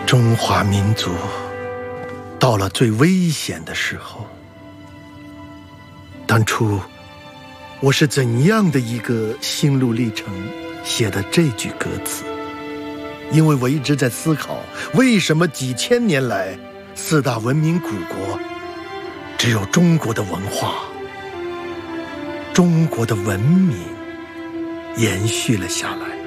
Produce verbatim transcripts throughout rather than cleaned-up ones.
中华民族到了最危险的时候。当初我是怎样的一个心路历程写的这句歌词？因为我一直在思考，为什么几千年来四大文明古国只有中国的文化、中国的文明延续了下来。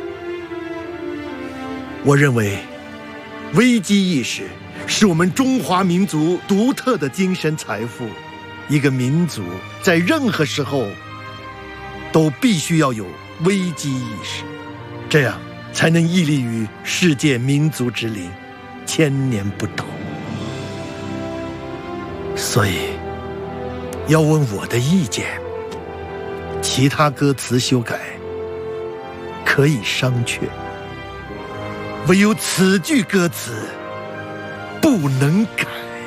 我认为危机意识是我们中华民族独特的精神财富。一个民族在任何时候都必须要有危机意识，这样才能屹立于世界民族之林，千年不倒。所以要问我的意见，其他歌词修改可以商榷，唯有此句歌词不能改。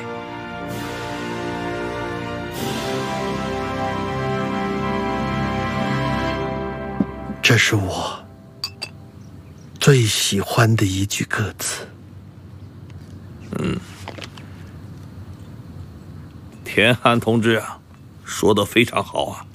这是我最喜欢的一句歌词。 嗯，田汉同志啊，说得非常好啊！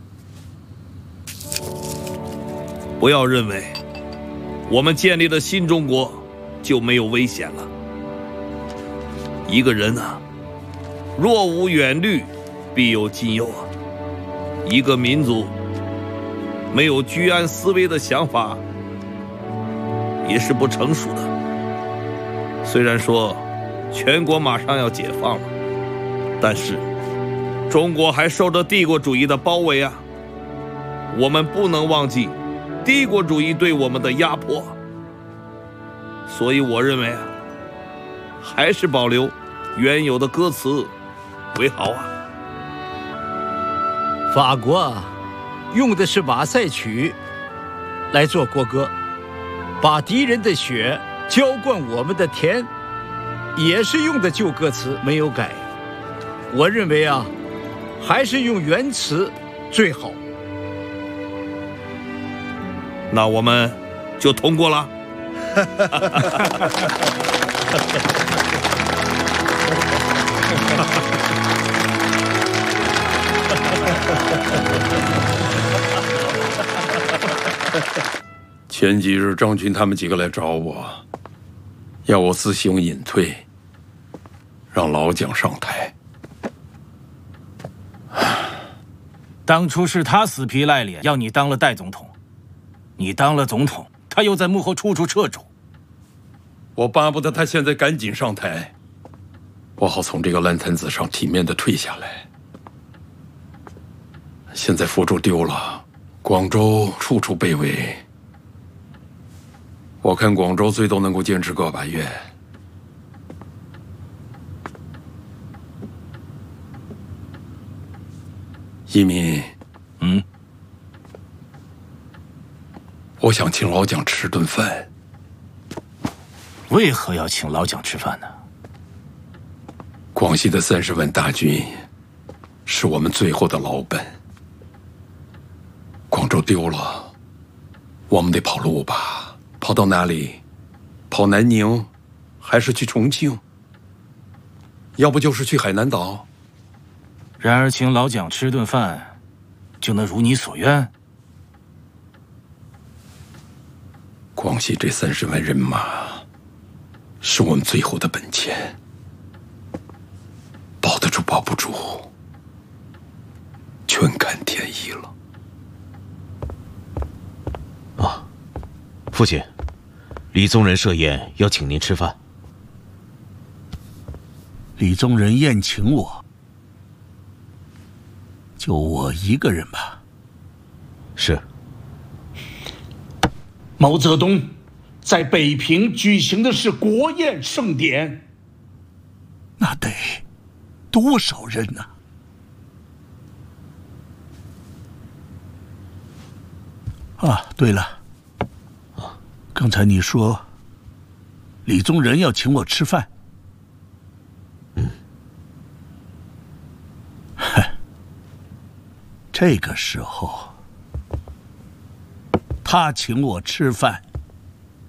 不要认为我们建立了新中国就没有危险了。一个人啊，若无远虑，必有近忧啊。一个民族没有居安思危的想法，也是不成熟的。虽然说全国马上要解放了，但是中国还受着帝国主义的包围啊！我们不能忘记帝国主义对我们的压迫。所以我认为啊，还是保留原有的歌词为好啊。 法国啊，用的是马赛曲来做国歌，把敌人的血浇灌我们的田，也是用的旧歌词，没有改。我认为啊，还是用原词最好。 那我们就通过了。 前几日张军他们几个来找我，要我自行隐退，让老蒋上台。 当初是他死皮赖脸要你当了代总统，你当了总统，他又在幕后处处掣肘。 我巴不得他现在赶紧上台，我好从这个烂摊子上体面的退下来。现在福州丢了，广州处处被围，我看广州最多能够坚持个把月。一民， 嗯， 我想请老蒋吃顿饭。 为何要请老蒋吃饭呢？ 广西的三十万大军是我们最后的老本。广州丢了，我们得跑路吧？跑到哪里？跑南宁，还是去重庆？要不就是去海南岛。 然而，请老蒋吃顿饭，就能如你所愿？ 广西这三十万人马，是我们最后的本钱，保得住保不住，全看天意了。 啊，父亲，李宗仁设宴要请您吃饭。 李宗仁宴请我，就我一个人吧。 是。 毛泽东在北平举行的是国宴盛典， 那得多少人呢？啊，对了，刚才你说李宗仁要请我吃饭， 嗯， 嗨，这个时候他请我吃饭，